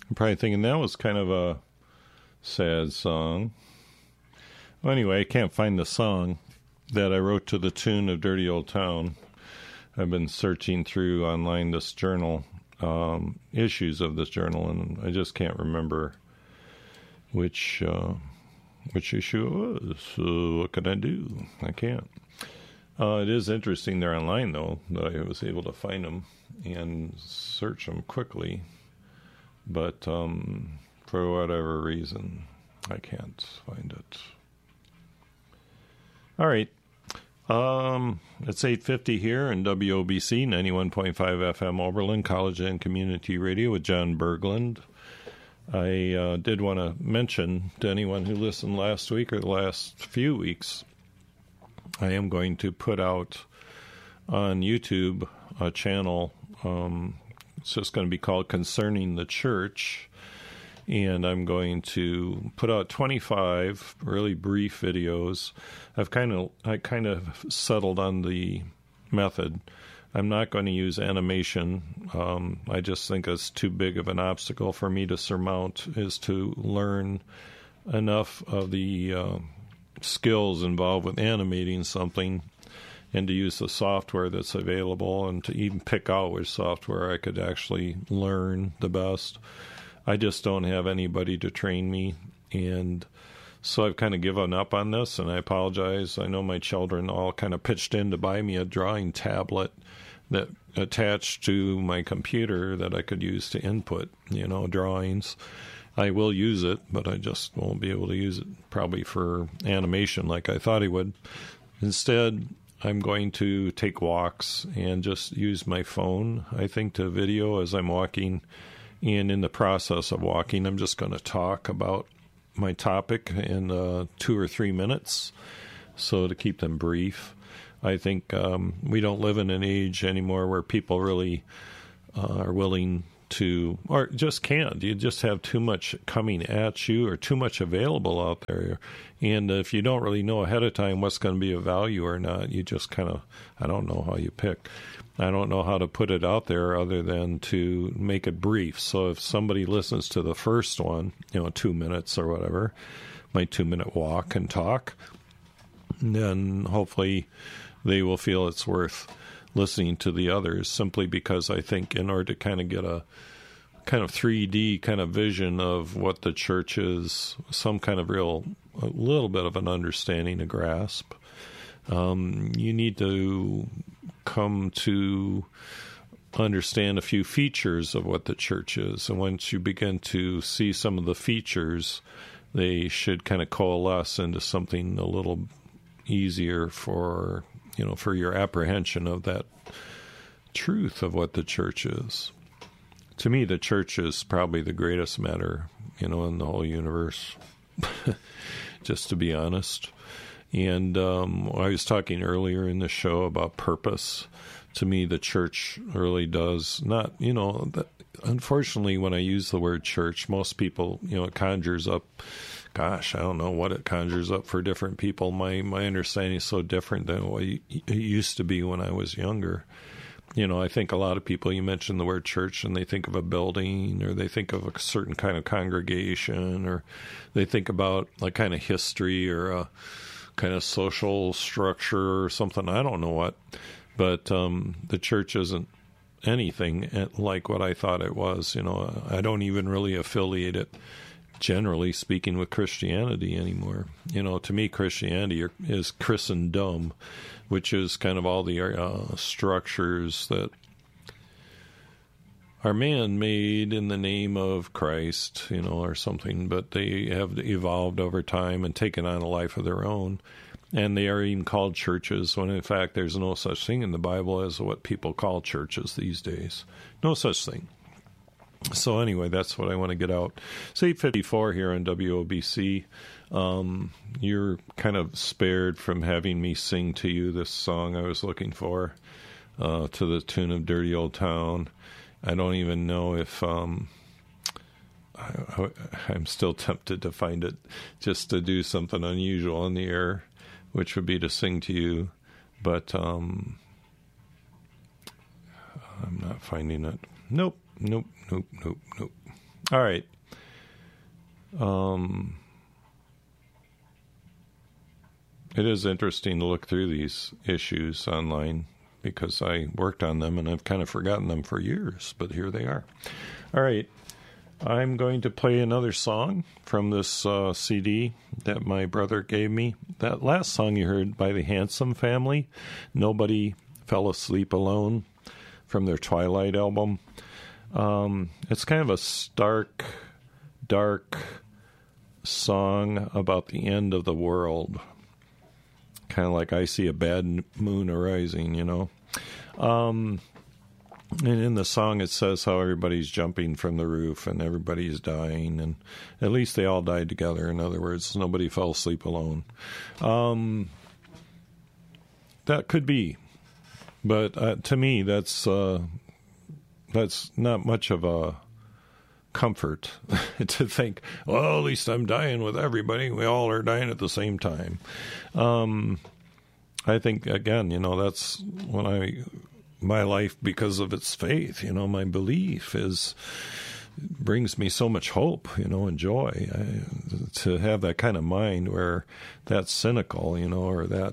You're probably thinking that was kind of a sad song. Well, anyway, I can't find the song that I wrote to the tune of Dirty Old Town. I've been searching through online this journal, issues of this journal, and I just can't remember which issue it was. So what can I do? I can't. It is interesting they're online, though, that I was able to find them and search them quickly. But for whatever reason, I can't find it. All right. It's 8:50 here in WOBC 91.5 FM Oberlin, College and Community Radio with John Berglund. I did want to mention to anyone who listened last week or the last few weeks, I am going to put out on YouTube a channel. It's just going to be called Concerning the Church. And I'm going to put out 25 really brief videos. I kind of settled on the method. I'm not going to use animation. I just think it's too big of an obstacle for me to surmount, is to learn enough of the skills involved with animating something and to use the software that's available and to even pick out which software I could actually learn the best. I just don't have anybody to train me, and so I've kind of given up on this, and I apologize. I know my children all kind of pitched in to buy me a drawing tablet that attached to my computer that I could use to input, drawings. I will use it, but I just won't be able to use it probably for animation like I thought I would. Instead, I'm going to take walks and just use my phone, I think, to video as I'm walking. And in the process of walking, I'm just going to talk about my topic in 2 or 3 minutes, so to keep them brief. I think we don't live in an age anymore where people really are willing to, or just can't. You just have too much coming at you or too much available out there. And if you don't really know ahead of time what's going to be of value or not, you just kind of, I don't know how you pick. I don't know how to put it out there other than to make it brief. So if somebody listens to the first one, 2 minutes or whatever, my 2-minute walk and talk, then hopefully they will feel it's worth listening to the others, simply because I think in order to kind of get a kind of 3D kind of vision of what the church is, some kind of a little bit of an understanding, a grasp, you need to come to understand a few features of what the church is. And once you begin to see some of the features, they should kind of coalesce into something a little easier for your apprehension of that truth of what the church is. To me, the church is probably the greatest matter, in the whole universe, just to be honest. And I was talking earlier in the show about purpose. To me, the church really does not, unfortunately, when I use the word church, most people, it conjures up, gosh, I don't know what it conjures up for different people. My understanding is so different than what it used to be when I was younger. I think a lot of people, you mention the word church and they think of a building, or they think of a certain kind of congregation, or they think about a kind of history or a kind of social structure or something. I don't know what, but the church isn't anything like what I thought it was. I don't even really affiliate it, generally speaking, with Christianity anymore. To me, Christianity is Christendom, which is kind of all the structures that are man-made in the name of Christ, or something, but they have evolved over time and taken on a life of their own. And they are even called churches, when in fact there's no such thing in the Bible as what people call churches these days. No such thing. So anyway, that's what I want to get out. It's 8:54 here on WOBC. You're kind of spared from having me sing to you this song I was looking for, to the tune of Dirty Old Town. I don't even know if I'm still tempted to find it, just to do something unusual on the air, which would be to sing to you, but I'm not finding it. Nope. All right. It is interesting to look through these issues online because I worked on them and I've kind of forgotten them for years, but here they are. All right. I'm going to play another song from this CD that my brother gave me. That last song you heard by the Handsome Family, Nobody Fell Asleep Alone, from their Twilight album. It's kind of a stark, dark song about the end of the world. Kind of like I see a bad moon arising, you know. And in the song it says how everybody's jumping from the roof and everybody's dying, and at least they all died together. In other words, nobody fell asleep alone. That could be, but to me that's not much of a comfort to think, well, at least I'm dying with everybody. We all are dying at the same time. I think, again, you know, that's when my life, because of its faith, you know, my belief brings me so much hope, you know, and joy. To have that kind of mind where that's cynical, you know, or that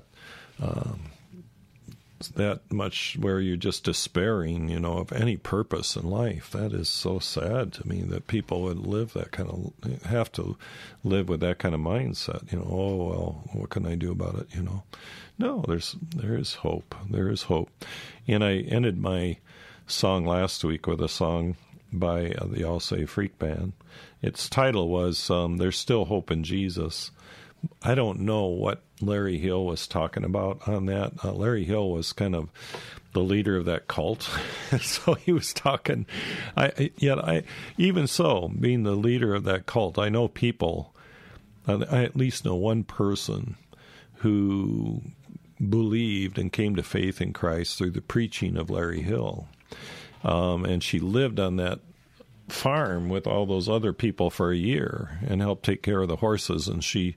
much where you're just despairing, you know, of any purpose in life. That is so sad to me that people would have to live with that kind of mindset, you know, oh, well, what can I do about it, you know? No, there is hope. There is hope. And I ended my song last week with a song by the All Say Freak Band. Its title was There's Still Hope in Jesus. I don't know what Larry Hill was talking about on that. Larry Hill was kind of the leader of that cult. So he was talking, even so, being the leader of that cult, I know people, I at least know one person who believed and came to faith in Christ through the preaching of Larry Hill. And she lived on that farm with all those other people for a year and helped take care of the horses. And she,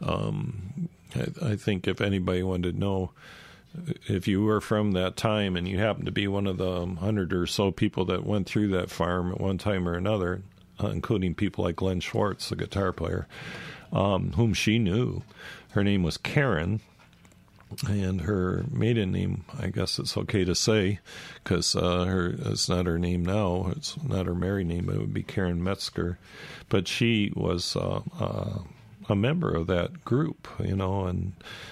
I think if anybody wanted to know, if you were from that time and you happened to be one of the 100 or so people that went through that farm at one time or another, including people like Glenn Schwartz, the guitar player, whom she knew. Her name was Karen, and her maiden name, I guess it's okay to say, because it's not her name now. It's not her married name, but it would be Karen Metzger. But she was a member of that group, you know, and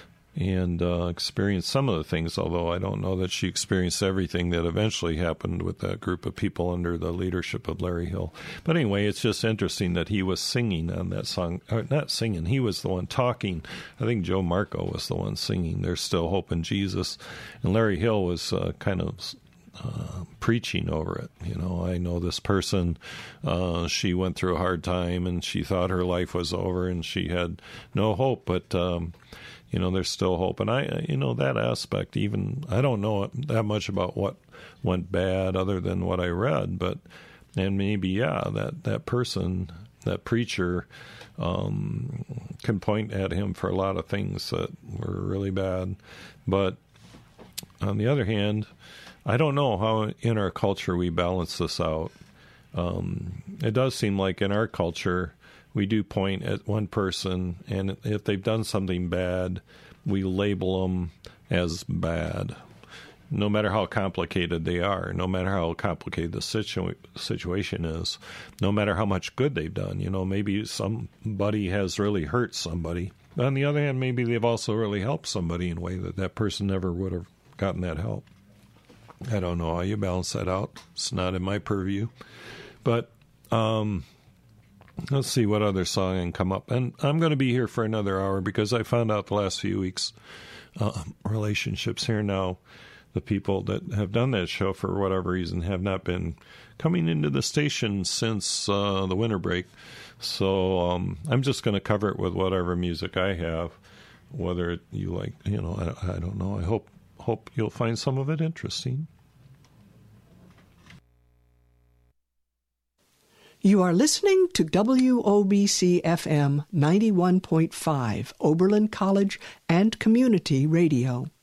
experienced some of the things, although I don't know that she experienced everything that eventually happened with that group of people under the leadership of Larry Hill. But anyway, it's just interesting that he was singing on that song. Or not singing, he was the one talking. I think Joe Marco was the one singing, There's Still Hope in Jesus. And Larry Hill was kind of preaching over it. You know, I know this person, she went through a hard time and she thought her life was over and she had no hope, but you know, there's still hope. And that aspect, even, I don't know that much about what went bad other than what I read, and maybe, that person, that preacher, can point at him for a lot of things that were really bad. But on the other hand, I don't know how in our culture we balance this out. It does seem like in our culture, we do point at one person, and if they've done something bad, we label them as bad, no matter how complicated they are, no matter how complicated the situation is, no matter how much good they've done. You know, maybe somebody has really hurt somebody. On the other hand, maybe they've also really helped somebody in a way that person never would have gotten that help. I don't know how you balance that out. It's not in my purview. But let's see what other song can come up. And I'm going to be here for another hour because I found out the last few weeks, relationships here now, the people that have done that show for whatever reason have not been coming into the station since the winter break. So I'm just going to cover it with whatever music I have, whether you like, you know, I don't know. I hope you'll find some of it interesting. You are listening to WOBC-FM 91.5, Oberlin College and Community Radio.